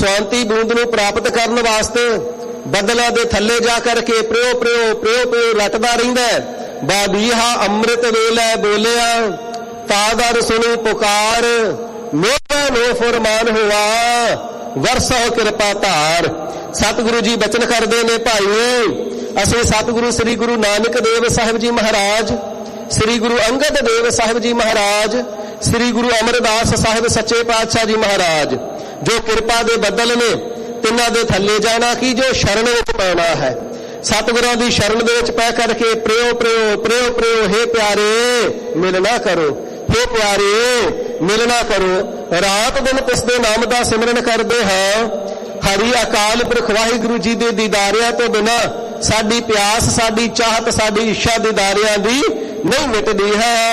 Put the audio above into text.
ਸਵਾਂਤੀ ਬੂੰਦ ਨੂੰ ਪ੍ਰਾਪਤ ਕਰਨ ਵਾਸਤੇ ਬੱਦਲਾਂ ਦੇ ਥੱਲੇ ਜਾ ਕਰਕੇ ਪ੍ਰਿਓ ਪ੍ਰਿਓ ਪ੍ਰਿਓ ਪ੍ਰਿਓ ਰਟਦਾ ਰਹਿੰਦਾ। ਬਾਬੀਹਾ ਅੰਮ੍ਰਿਤ ਵੇਲੇ ਬੋਲਿਆ, ਤਾਦਰ ਸੁਣੀ ਪੁਕਾਰ, ਮੇਰਾ ਨੋ ਫਰਮਾਨ ਹੋਆ, ਵਰਸੋ ਕਿਰਪਾ ਧਾਰ। ਸਤਿਗੁਰੂ ਜੀ ਬਚਨ ਕਰਦੇ ਨੇ, ਭਾਈ ਅਸੀਂ ਸਤਿਗੁਰੂ ਸ੍ਰੀ ਗੁਰੂ ਨਾਨਕ ਦੇਵ ਸਾਹਿਬ ਜੀ ਮਹਾਰਾਜ, ਸ੍ਰੀ ਗੁਰੂ ਅੰਗਦ ਦੇਵ ਸਾਹਿਬ ਜੀ ਮਹਾਰਾਜ, ਸ੍ਰੀ ਗੁਰੂ ਅਮਰਦਾਸ ਸਾਹਿਬ ਸੱਚੇ ਪਾਤਸ਼ਾਹ ਜੀ ਮਹਾਰਾਜ, ਜੋ ਕਿਰਪਾ ਦੇ ਬੱਦਲ ਨੇ, ਤਿੰਨਾਂ ਦੇ ਥੱਲੇ ਜਾਣਾ ਕੀ, ਜੋ ਸ਼ਰਨ ਵਿੱਚ ਪੈਣਾ ਹੈ। ਸਤਿਗੁਰਾਂ ਦੀ ਸ਼ਰਨ ਦੇ ਵਿੱਚ ਪੈ ਕਰਕੇ ਪ੍ਰਿਓ ਪ੍ਰਿਓ ਪ੍ਰਿਓ ਪ੍ਰਿਓ, ਹੇ ਪਿਆਰੇ ਮਿਲ ਨਾ ਕਰੋ, ਹੇ ਪਿਆਰੇ ਮਿਲ ਨਾ ਕਰੋ। ਰਾਤ ਦਿਨ ਤਿਸ ਦੇ ਨਾਮ ਦਾ ਸਿਮਰਨ ਕਰਦੇ ਹਾਂ। ਹਰੀ ਅਕਾਲ ਪੁਰਖ ਵਾਹਿਗੁਰੂ ਜੀ ਦੇ ਦੀਦਾਰਿਆਂ ਤੋਂ ਬਿਨਾਂ ਸਾਡੀ ਪਿਆਸ, ਸਾਡੀ ਚਾਹਤ, ਸਾਡੀ ਇੱਛਾ ਦੀਦਾਰਿਆਂ ਦੀ ਨਹੀਂ ਮਿਟਦੀ ਹੈ।